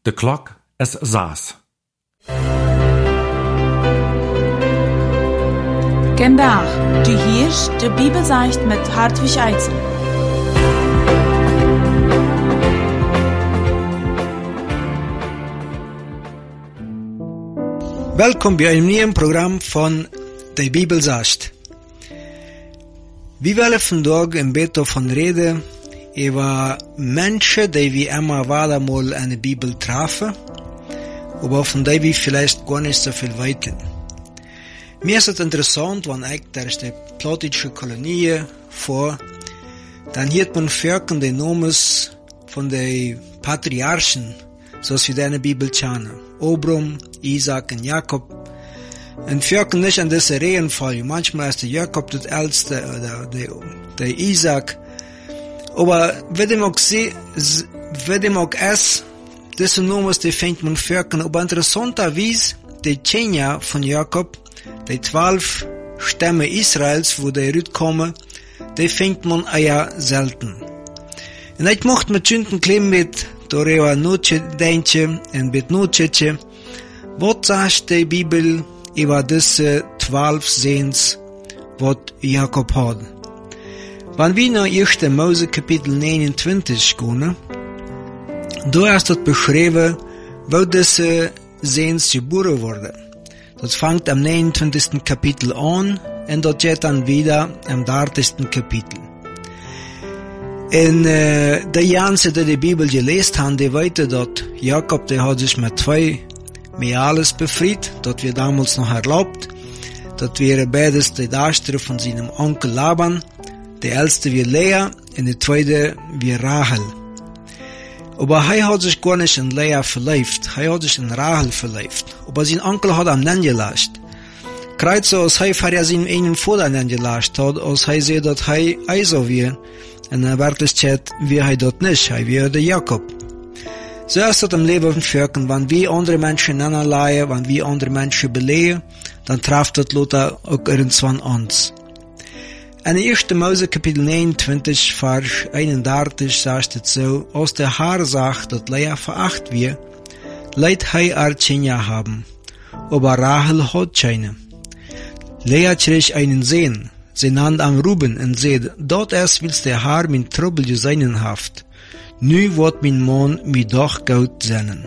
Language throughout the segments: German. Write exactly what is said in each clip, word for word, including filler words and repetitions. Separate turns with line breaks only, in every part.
De klok is zes.
Vandaag, du hörst de Bibelsicht mit Hartwig Eitzel.
Welkom bij een nieuw programma van de Bibelsicht. We willen vandaag een beetje van reden over mensen die we immer wieder mal in de Bibel treffen, aber von denen wir vielleicht gar nicht so viel weten. Mir ist es interessant, wenn ich durch die plattische Kolonie vor, dann hört man Völker die Namen von den Patriarchen, so wie wir in der Bibel kennen. Abraham, Isaac und Jakob. Und Völker nicht in dieser Reihenfolge. Manchmal ist der Jakob das Älteste, oder der, der Isaac. Aber wie dem auch sie, wie dem auch es, diese Namen, die fängt man Völker. Aber interessanterweise, die Tschenja von Jakob, die zwölf Stämme Israels, wo die rüberkommen, die findet man eher selten. Und ich möchte mit Sünden klein mit darüber nachdenken und mit nachdenken, was sagt die Bibel über diese zwölf Sehens, was Jakob hat. Wenn wir nach erster Mose Kapitel neunundzwanzig gehen, da ist dort beschrieben, wo diese Sehens geboren wurden. Das fängt am neunundzwanzigsten Kapitel an und dort geht dann wieder am dreißigsten Kapitel. In äh, der Janse, die die Bibel gelesen haben, die weiter dort, Jakob, der hat sich mit zwei Mäales befreit, dort wird damals noch erlaubt, dort wäre beides die Darsteller von seinem Onkel Laban, der älteste wie Lea und der zweite wie Rahel. Aber er hat sich gar nicht in Lea verliebt, er hat sich in Rahel verliebt. Aber sein Onkel hat ihn nicht gelassen. Gerade so, als er für seinen eigenen Vater nicht gelassen hat, als er sieht, dass er Esau wird. In der Wirklichkeit wird er dort nicht, er wird der Jakob. So ist es im Leben von Völkern, wenn wir andere Menschen anleihen, wenn wir andere Menschen belegen, dann trifft das Lothar auch irgendwann uns. In erster Mose Kapitel neunundzwanzig, Vers einunddreißig sagt es so, als der Herr sagt, dass Lea veracht wird, leidt er eine Tschenja haben, aber Rahel hat keine. Lea kriegt einen Sohn, sie nannt am Ruben und sagt, dort erst willst der Herr mein Trouble gesehen haft, nu wird mein Mann mir doch gut sehnen.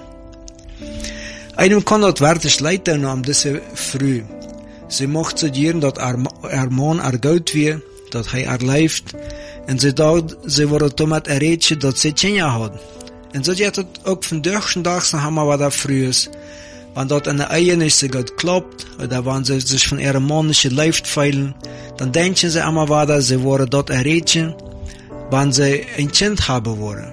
Einem kann das wirklich leiden um diese früh. Sie mocht zu dir, dass er, er Mann er gut wird, dass er er lebt, und sie dacht, sie wurde damit erregt, dass sie Tschenja hat. Und so geht es auch von durchschen Tag, so haben wir was da frühes. Wenn dort eine Ehe nicht so gut klappt, oder wenn sie sich von ihrem Mann nicht gelebt fühlen, dann denken sie immer weiter, sie wurde dort erregt, wenn sie ein Kind haben wollen.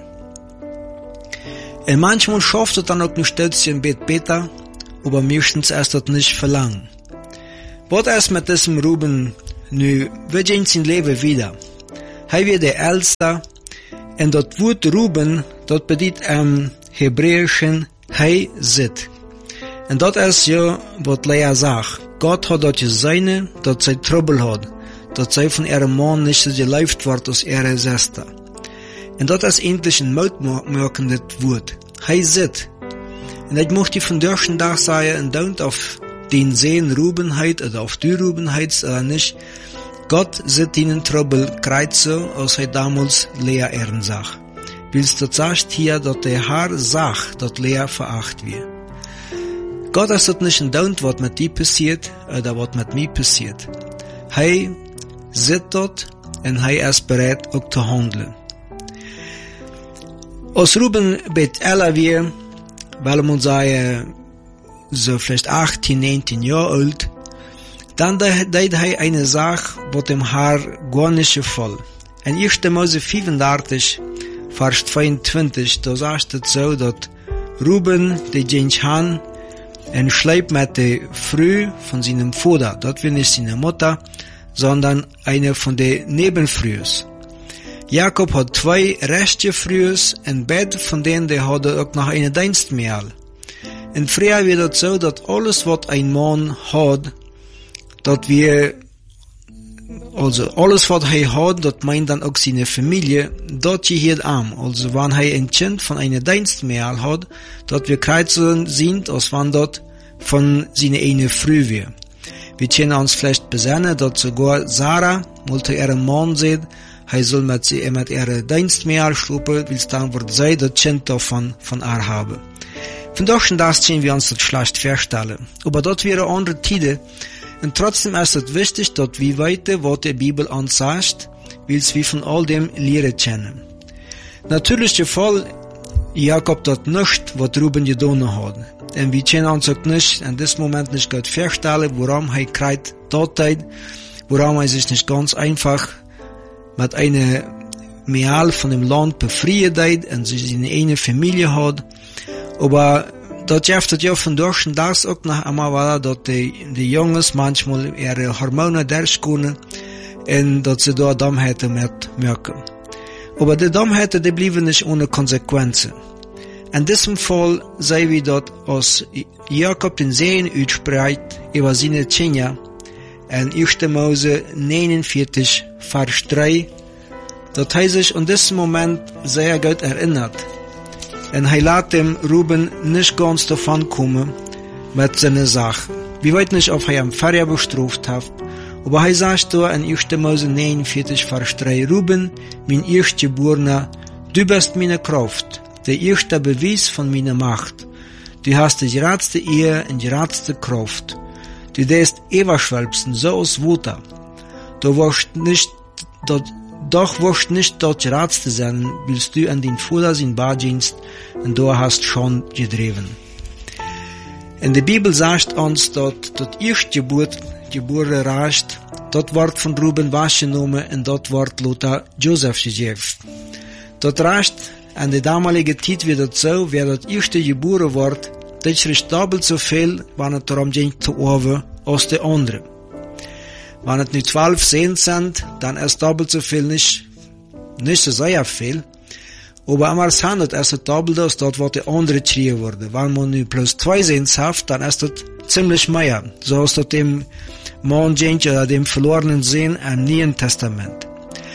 Und manchmal schafft es dann auch ein Stützchen ein bisschen besser, aber meistens ist das nicht verlangt. Was ist mit diesem Ruben nu? Wir sehen sein Leben wieder. Er wird der Älteste, und das Wort Ruben, das bedeutet im Hebräischen Hei sit. Und das ist ja, was Lea sagt. Gott hat dort gesehen, dass sie Trouble hat, dass sie von ihrem Mann nicht so gelebt wird als ihre Schwester. Und das ist endlich ein mutmachendes Wort. Hei sit. Und ich möchte von durchschen Tag sagen, und don't auf den Sehen Rubenheit oder auf die Rubenheit oder nicht. Gott sieht ihnen Trouble kreuze, als er damals Lea ehren sagt. Willst du sagst hier, dass der Herr sagt, dass Lea veracht wird. Gott ist das nicht ein Don't, was mit dir passiert, oder was mit mir passiert. Er sieht dort, und er ist bereit, auch zu handeln. Als Ruben bet älter wird, weil man sagen, so vielleicht achtzehn, neunzehn Jahre alt, dann deed er eine Sache, was dem Herr gar nicht gefällt. In erster Mose fünfunddreißig, Vers zweiundzwanzig, da sagt es so, dass Ruben, die ging han, und schleibt mit der Früh von seinem Vater, das will nicht seine Mutter, sondern eine von den Nebenfrühs. Jakob hat zwei rechte Frühs, und beide von denen, die hat auch noch eine Dienst mehr. Und früher wird es so, dass alles, was ein Mann hat, dass wir also alles wat hij hat, dat meint dann auch seine Familie, dat je hier am. Also wann hij ein Kind von einer Dienstmähl hat, dat wir kreuzen sind, als wann dat von seine eine Früh wir. Wir können uns vielleicht besinnen, dat sogar Sarah, wollte ihren Mann sehen, hij soll mit sie, mit ihrer Dienstmähl schlupen, weil dann wird sie das Kind davon, von ihr haben. Von daher das können wir uns das schlecht vorstellen. Aber dort wäre andere Tide. Und trotzdem ist es wichtig, dass wir weiter, was die Bibel uns sagt, weil wir von all dem Lehren kennen. Natürlich der Fall, Jakob dort nicht, was Ruben getan hat. Und wir können uns auch nicht, in diesem Moment nicht gut vorstellen, warum er kreit dort hat, warum er sich nicht ganz einfach mit einer Meal von dem Land befrieden hat und sich in eine Familie hat. Aber dat geeft het ja vandaag en daags ook nog einmal wel dat de, de jongens manchmal ihre Hormone durchkomen en dat ze daar Dummheiten met merken. Aber die Dummheiten, die blieben nicht ohne Konsequenzen. In diesem Fall sehen wir dat als Jakob den Segen uitspricht über seine Kinder in erster Mose neunundvierzig, Vers drei, dat hij sich in diesem Moment sehr gut erinnert. En hij laat dem Ruben nicht ganz davon kommen mit seiner Sache. Wir wissen nicht, ob er am Feier bestraft hat, aber er sagt da in erster Mose neunundvierzig, Vers drei, Ruben, mein Erstgeborener, du bist meine Kraft, der erste Beweis von meiner Macht. Du hast die geradste Ehe und die geradste Kraft. Du darfst Ewerschwelpsen, so aus Wutter. Du wirst nicht, dort Doch wirst nicht dort geradste sein, willst du an den Vater sein Baddienst, und du hast schon gedreven. In der Bibel sagt uns, dass das Erstgeburt, Geburt reicht, dort wird von Ruben wahrgenommen, und dort wird Lothar Joseph gegeben. Dort reicht, an der damaligen Zeit wird das so, wer das erste geboren wird, das ist doppelt so viel, wenn es darum geht zu erben, als der andere. Wenn es nicht zwölf Sehen sind, dann ist doppelt so viel nicht, nicht so sehr viel. Aber einmal es handelt, ist es doppelt als dort, was die andere geschrieben wurde. Wenn man nur plus zwei Sehen hat, dann ist das ziemlich mehr. So ist das dem Mann oder dem verlorenen Sehen im Neuen Testament.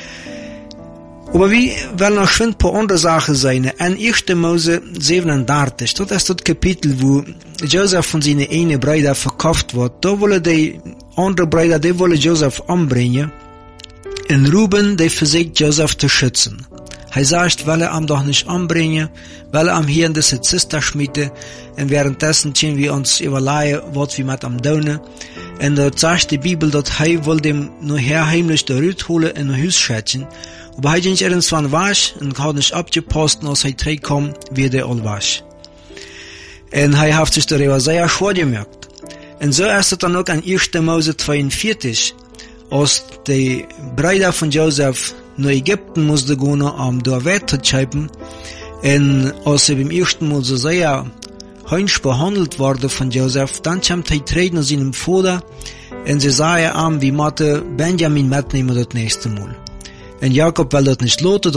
Aber wir wollen noch schon ein paar andere Sachen sein. In erster Mose siebenunddreißig, das ist das Kapitel, wo Joseph von seinen einen Brüdern verkauft wird. Da wollen die andere Brüder, die wollen Joseph umbringen. Und Ruben, der versucht Joseph zu schützen. Er sagt, weil er ihn doch nicht umbringen, weil er ihm hier in diese Zister schmiede. Und währenddessen können wir uns überlegen, was wir mit ihm tun. Und dort sagt die Bibel, dass er will dem nur heimlich der Rüt holen und ein Haus schätzen. Aber er ging irgendwann wasch und hat nicht abgepasst, als er zurückkam, wie der all wasch. Und er hat sich darüber sehr schwer gemerkt. Und so ist es dann auch an erster Mose zweiundvierzig, als die Brüder von Joseph nach Ägypten mussten gehen, um da weiterzuschreiben. Und als sie beim ersten Mal so sehr heinsch behandelt wurde von Joseph, dann kommt er treten aus seinem Vater und sie sagen ihm, wie Mathe Benjamin mitnehmen das nächste Mal. Und Jakob will das nicht loten,